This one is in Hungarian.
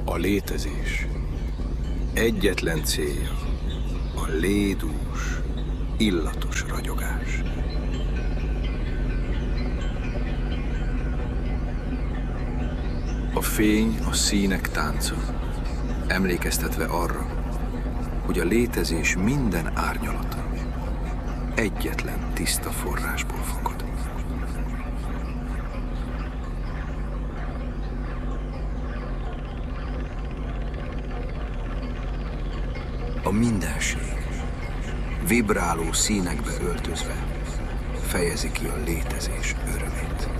A létezés egyetlen célja a lédús, illatos ragyogás. A fény a színek tánca, emlékeztetve arra, hogy a létezés minden árnyalata egyetlen tiszta forrásból fakad. A mindenség vibráló színekbe öltözve fejezi ki a létezés örömét.